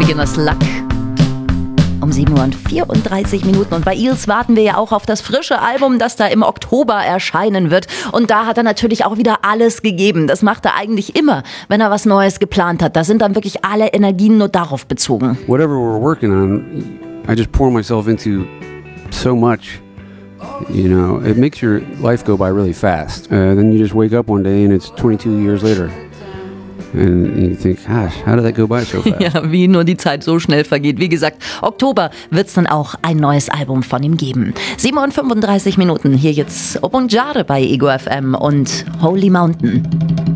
Beginner's Luck. Um 7:34 Uhr. Und bei Eels warten wir ja auch auf das frische Album, das da im Oktober erscheinen wird. Und da hat er natürlich auch wieder alles gegeben. Das macht er eigentlich immer, wenn er was Neues geplant hat. Da sind dann wirklich alle Energien nur darauf bezogen. Whatever we're working on, I just pour myself into so much. You know, it makes your life go by really fast. Then you just wake up one day and it's 22 years later. And you think, gosh, how did that go by so fast? Ja, wie nur die Zeit so schnell vergeht. Wie gesagt, Oktober wird es dann auch ein neues Album von ihm geben. 7:35 Hier jetzt Obongjare bei Ego FM und Holy Mountain.